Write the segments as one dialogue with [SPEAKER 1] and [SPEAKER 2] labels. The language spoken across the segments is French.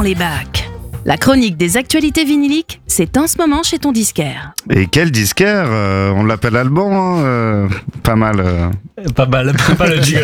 [SPEAKER 1] dans les bacs. La chronique des actualités vinyliques, c'est en ce moment chez ton disquaire.
[SPEAKER 2] Et quel disquaire on l'appelle Alban, pas mal.
[SPEAKER 3] Pas mal le jingle.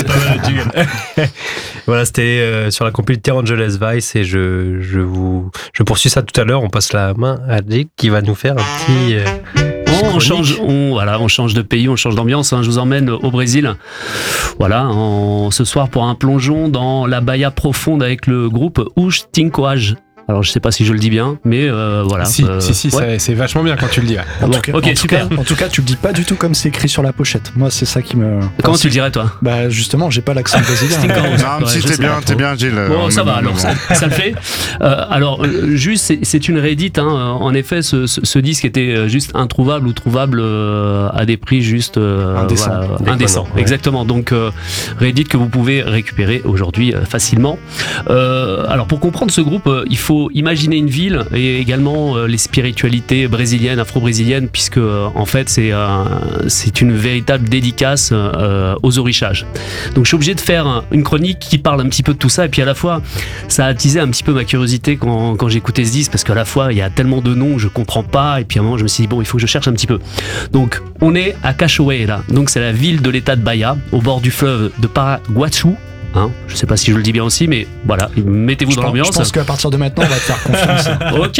[SPEAKER 3] Voilà, c'était sur la compil Terre Angeles Vice et je poursuis ça tout à l'heure. On passe la main à Jake qui va nous faire un petit...
[SPEAKER 4] On change de pays, on change d'ambiance. Je vous emmène au Brésil. Voilà, ce soir pour un plongeon dans la Bahia profonde avec le groupe Os Tincoages. Alors je sais pas si je le dis bien, mais voilà.
[SPEAKER 3] Si,
[SPEAKER 4] ouais.
[SPEAKER 3] c'est vachement bien quand tu le dis.
[SPEAKER 4] En
[SPEAKER 5] tout cas, tu le dis pas du tout comme c'est écrit sur la pochette. Moi, c'est ça qui me...
[SPEAKER 4] Comment tu le dirais, toi ?
[SPEAKER 5] Bah justement, j'ai pas l'accent brésilien.
[SPEAKER 2] Non, si t'es bien, Gilles.
[SPEAKER 4] Bon, ça va, alors ça le fait. Alors, juste, c'est une réédite. En effet, ce disque était juste introuvable ou trouvable à des prix juste indécents. Ouais. Exactement. Donc, réédite que vous pouvez récupérer aujourd'hui facilement. Alors, pour comprendre ce groupe, il faut imaginer une ville et également les spiritualités brésiliennes, afro-brésiliennes, puisque en fait c'est une véritable dédicace aux orishages. Donc je suis obligé de faire une chronique qui parle un petit peu de tout ça, et puis à la fois ça a attisé un petit peu ma curiosité quand j'écoutais ce disque, parce qu'à la fois il y a tellement de noms que je comprends pas, et puis à un moment je me suis dit bon, il faut que je cherche un petit peu. Donc on est à Cachoeira, donc c'est la ville de l'état de Bahia, au bord du fleuve de Paraguaçu. Je sais pas si je le dis bien aussi, mais voilà, mettez-vous dans l'ambiance.
[SPEAKER 5] Je pense qu'à partir de maintenant, on va te faire confiance.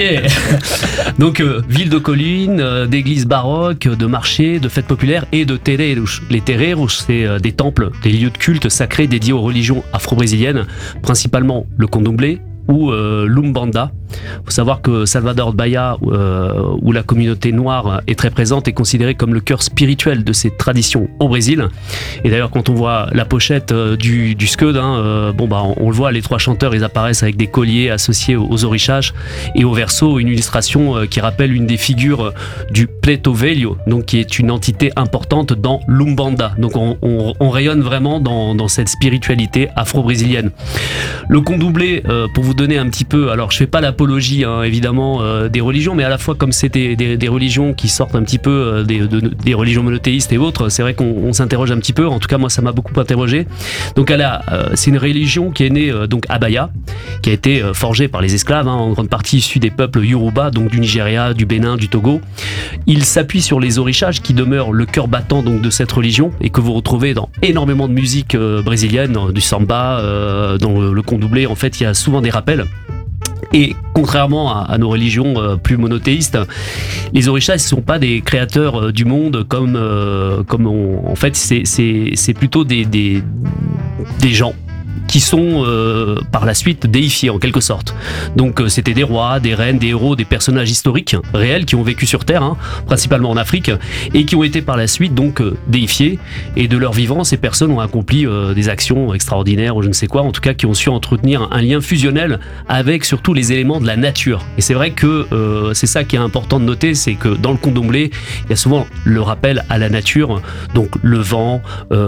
[SPEAKER 4] Ok. Donc, ville de collines, d'églises baroques, de marchés, de fêtes populaires et de terreiros. Les terreiros, c'est des temples, des lieux de culte sacrés dédiés aux religions afro-brésiliennes, principalement le candomblé ou l'umbanda. Il faut savoir que Salvador de Bahia, où la communauté noire est très présente, est considérée comme le cœur spirituel de ces traditions au Brésil. Et d'ailleurs, quand on voit la pochette du Scud, on le voit, les trois chanteurs, ils apparaissent avec des colliers associés aux orishages, et au verso, une illustration qui rappelle une des figures du Preto Velho, donc qui est une entité importante dans l'umbanda. Donc on rayonne vraiment dans cette spiritualité afro-brésilienne. Le candomblé, pour vous donner un petit peu, alors je fais pas l'apologie évidemment des religions, mais à la fois comme c'est des religions qui sortent un petit peu des religions monothéistes et autres, c'est vrai qu'on s'interroge un petit peu. En tout cas moi ça m'a beaucoup interrogé. Donc c'est une religion qui est née donc à Bahia, qui a été forgée par les esclaves, en grande partie issus des peuples Yoruba, donc du Nigeria, du Bénin, du Togo. Il s'appuie sur les orishages qui demeurent le cœur battant donc de cette religion, et que vous retrouvez dans énormément de musique brésilienne, du samba, dans le candomblé. En fait il y a souvent des rappels. Et contrairement à nos religions plus monothéistes, les orishas ne sont pas des créateurs du monde en fait c'est plutôt des gens qui sont par la suite déifiés en quelque sorte. Donc c'était des rois, des reines, des héros, des personnages historiques réels qui ont vécu sur Terre, principalement en Afrique, et qui ont été par la suite donc déifiés, et de leur vivant ces personnes ont accompli des actions extraordinaires ou je ne sais quoi, en tout cas qui ont su entretenir un lien fusionnel avec surtout les éléments de la nature. Et c'est vrai que c'est ça qui est important de noter, c'est que dans le candomblé il y a souvent le rappel à la nature, donc le vent,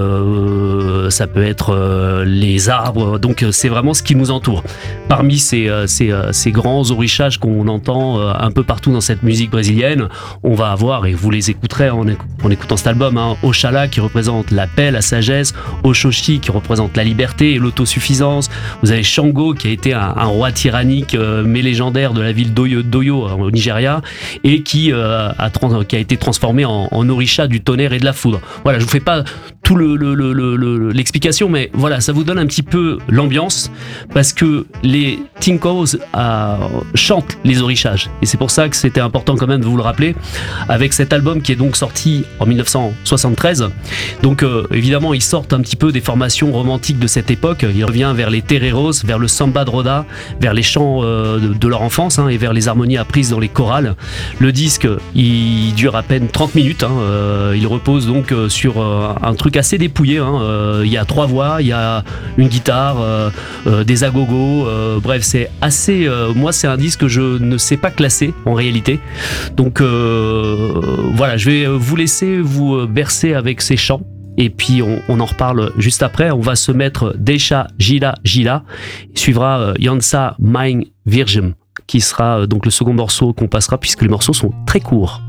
[SPEAKER 4] ça peut être les arbres. Donc c'est vraiment ce qui nous entoure. Parmi ces grands orishages qu'on entend un peu partout dans cette musique brésilienne, on va avoir, et vous les écouterez en écoutant cet album, Oxalá qui représente la paix, la sagesse, Oxóssi qui représente la liberté et l'autosuffisance. Vous avez Shango qui a été un roi tyrannique mais légendaire de la ville d'Oyo au Nigeria, et qui a été transformé en orisha du tonnerre et de la foudre. Voilà, je vous fais pas tout l'explication, mais voilà, ça vous donne un petit peu l'ambiance, parce que les Tincos chantent les orishages, et c'est pour ça que c'était important quand même de vous le rappeler, avec cet album qui est donc sorti en 1973. Donc évidemment ils sortent un petit peu des formations romantiques de cette époque, il revient vers les terreiros, vers le samba de roda, vers les chants de leur enfance, et vers les harmonies apprises dans les chorales. Le disque il dure à peine 30 minutes, il repose donc sur un truc assez dépouillé, il y a 3 voix, il y a une guitare, des agogos, bref c'est assez, moi c'est un disque que je ne sais pas classer en réalité. Donc voilà, je vais vous laisser vous bercer avec ces chants, et puis on en reparle juste après. On va se mettre Deixa Gila Gila, suivra Yansa Mein Virgem, qui sera donc le second morceau qu'on passera, puisque les morceaux sont très courts.